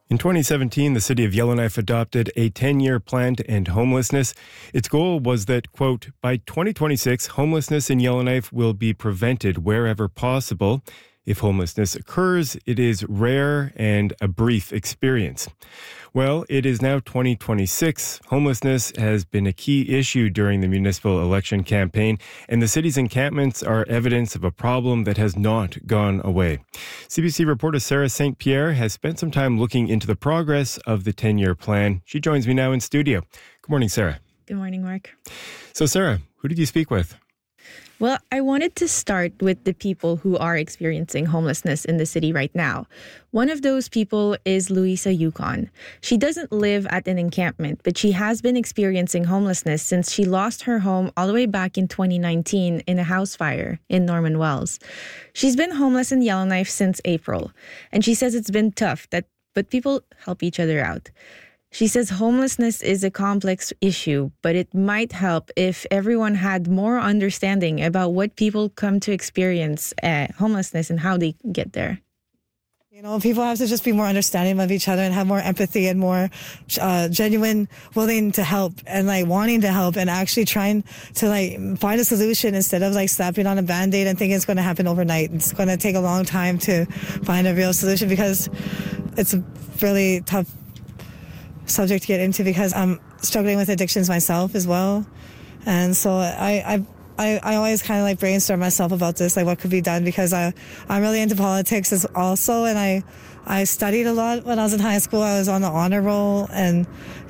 In 2017, the city of Yellowknife adopted a 10-year plan to end homelessness. Its goal was that, quote, by 2026, homelessness in Yellowknife will be prevented wherever possible. If homelessness occurs, it is rare and a brief experience. Well, it is now 2026. Homelessness has been a key issue during the municipal election campaign, and the city's encampments are evidence of a problem that has not gone away. CBC reporter Sarah St. Pierre has spent some time looking into the progress of the 10-year plan. She joins me now in studio. Good morning, Sarah. Good morning, Mark. So, Sarah, who did you speak with? Well, I wanted to start with the people who are experiencing homelessness in the city right now. One of those people is Louisa Yukon. She doesn't live at an encampment, but she has been experiencing homelessness since she lost her home all the way back in 2019 in a house fire in Norman Wells. She's been homeless in Yellowknife since April, and she says it's been tough, but people help each other out. She says homelessness is a complex issue, but it might help if everyone had more understanding about what people come to experience homelessness and how they get there. You know, people have to just be more understanding of each other and have more empathy and more genuine willing to help and wanting to help and actually trying to find a solution instead of slapping on a Band-Aid and thinking it's going to happen overnight. It's going to take a long time to find a real solution because it's a really tough subject to get into because I'm struggling with addictions myself as well. And so I always kind of brainstorm myself about this, what could be done because I'm really into politics as also. And I studied a lot when I was in high school. I was on the honor roll and,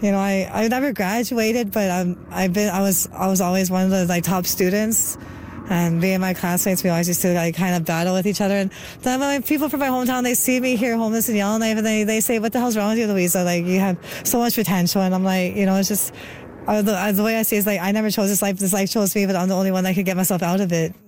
I never graduated, but I was always one of the top students. And me and my classmates, we always used to kind of battle with each other. And then when people from my hometown, they see me here homeless in Yellowknife and they say, what the hell's wrong with you, Louisa? You have so much potential. And I'm it's just, the way I see it is I never chose this life. This life chose me, but I'm the only one that could get myself out of it.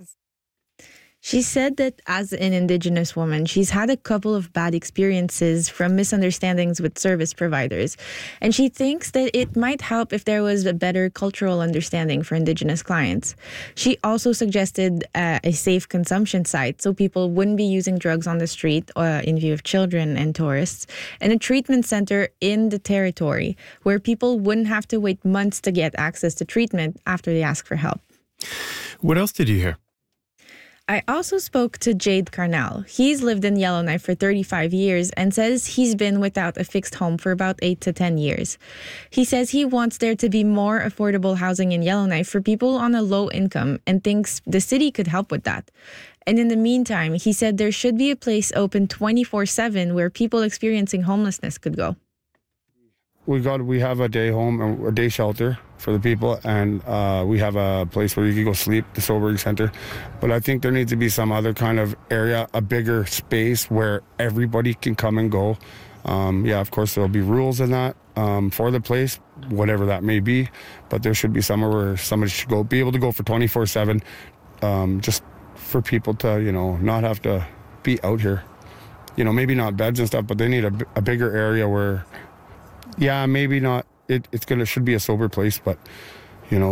She said that as an Indigenous woman, she's had a couple of bad experiences from misunderstandings with service providers. And she thinks that it might help if there was a better cultural understanding for Indigenous clients. She also suggested a safe consumption site so people wouldn't be using drugs on the street in view of children and tourists, and a treatment center in the territory where people wouldn't have to wait months to get access to treatment after they ask for help. What else did you hear? I also spoke to Jade Carnell. He's lived in Yellowknife for 35 years and says he's been without a fixed home for about 8 to 10 years. He says he wants there to be more affordable housing in Yellowknife for people on a low income and thinks the city could help with that. And in the meantime, he said there should be a place open 24/7 where people experiencing homelessness could go. We have a day home and a day shelter for the people, and we have a place where you can go sleep, the sobering center. But I think there needs to be some other kind of area, a bigger space where everybody can come and go. Of course, there'll be rules in that for the place, whatever that may be. But there should be somewhere where somebody should be able to go for 24/7, just for people to, not have to be out here. Maybe not beds and stuff, but they need a bigger area where. Yeah, maybe not. Should be a sober place, but you're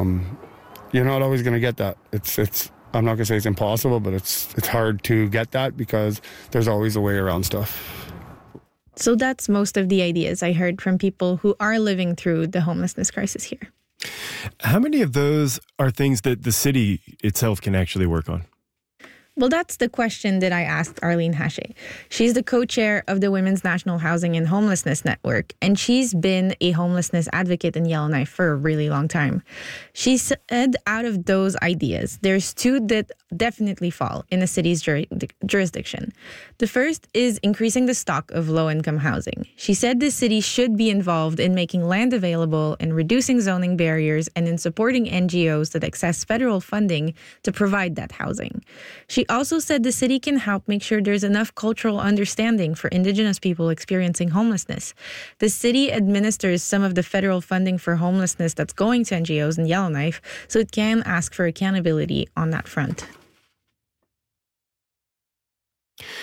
not always gonna get that. I'm not gonna say it's impossible, but it's hard to get that because there's always a way around stuff. So that's most of the ideas I heard from people who are living through the homelessness crisis here. How many of those are things that the city itself can actually work on? Well, that's the question that I asked Arlene Haché. She's the co-chair of the Women's National Housing and Homelessness Network, and she's been a homelessness advocate in Yellowknife for a really long time. She said out of those ideas, there's 2 that definitely fall in the city's jurisdiction. The first is increasing the stock of low-income housing. She said the city should be involved in making land available and reducing zoning barriers and in supporting NGOs that access federal funding to provide that housing. She also said the city can help make sure there's enough cultural understanding for Indigenous people experiencing homelessness. The city administers some of the federal funding for homelessness that's going to NGOs in Yellowknife, so it can ask for accountability on that front.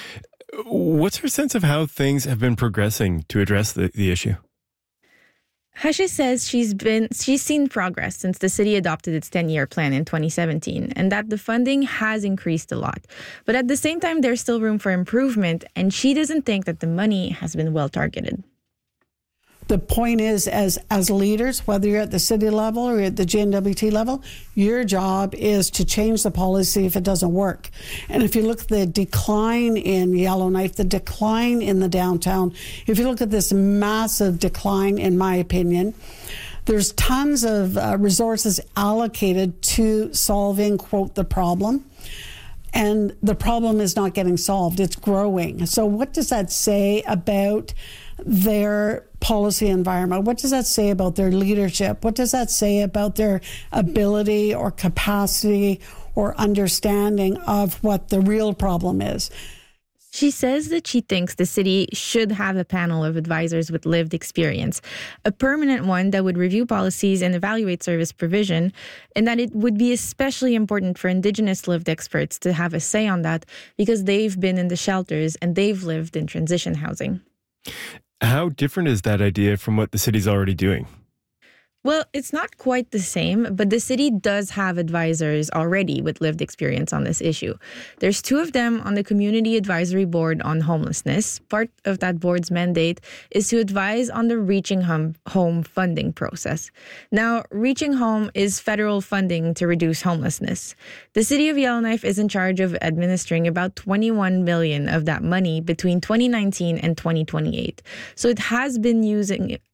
What's her sense of how things have been progressing to address the issue? Hache says she's seen progress since the city adopted its 10-year plan in 2017 and that the funding has increased a lot. But at the same time, there's still room for improvement, and she doesn't think that the money has been well targeted. The point is, as leaders, whether you're at the city level or at the GNWT level, your job is to change the policy if it doesn't work. And if you look at the decline in Yellowknife, the decline in the downtown, if you look at this massive decline, in my opinion, there's tons of resources allocated to solving, quote, the problem. And the problem is not getting solved. It's growing. So what does that say about their policy environment? What does that say about their leadership? What does that say about their ability or capacity or understanding of what the real problem is? She says that she thinks the city should have a panel of advisors with lived experience, a permanent one that would review policies and evaluate service provision, and that it would be especially important for Indigenous lived experts to have a say on that because they've been in the shelters and they've lived in transition housing. How different is that idea from what the city's already doing? Well, it's not quite the same, but the city does have advisors already with lived experience on this issue. There's 2 of them on the Community Advisory Board on Homelessness. Part of that board's mandate is to advise on the Reaching Home funding process. Now, Reaching Home is federal funding to reduce homelessness. The city of Yellowknife is in charge of administering about $21 million of that money between 2019 and 2028. So it has been used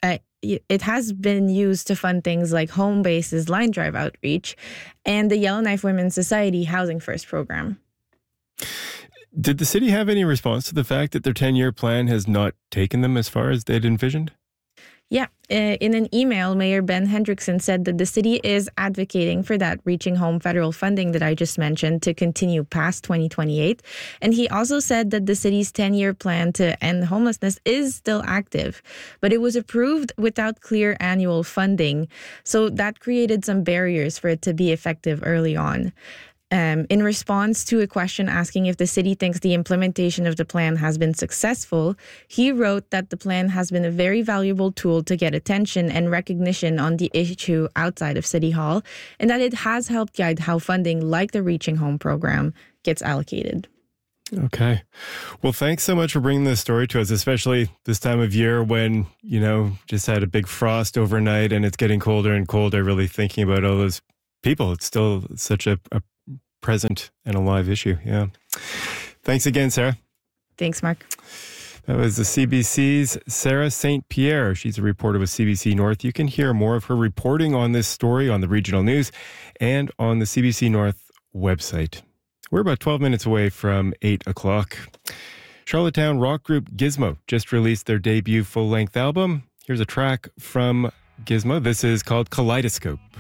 to fund things like Home Base's Line Drive outreach and the Yellowknife Women's Society Housing First program. Did the city have any response to the fact that their 10-year plan has not taken them as far as they'd envisioned? Yeah. In an email, Mayor Ben Hendrickson said that the city is advocating for that Reaching Home federal funding that I just mentioned to continue past 2028. And he also said that the city's 10-year plan to end homelessness is still active, but it was approved without clear annual funding. So that created some barriers for it to be effective early on. In response to a question asking if the city thinks the implementation of the plan has been successful, he wrote that the plan has been a very valuable tool to get attention and recognition on the issue outside of City Hall, and that it has helped guide how funding like the Reaching Home program gets allocated. Okay. Well, thanks so much for bringing this story to us, especially this time of year when, just had a big frost overnight and it's getting colder and colder, really thinking about all those people. It's still such a present and alive issue. Yeah. Thanks again, Sarah. Thanks, Mark. That was the CBC's Sarah St. Pierre. She's a reporter with CBC North. You can hear more of her reporting on this story on the regional news and on the CBC North website. We're about 12 minutes away from 8 o'clock. Charlottetown rock group Gizmo just released their debut full-length album. Here's a track from Gizmo. This is called Kaleidoscope.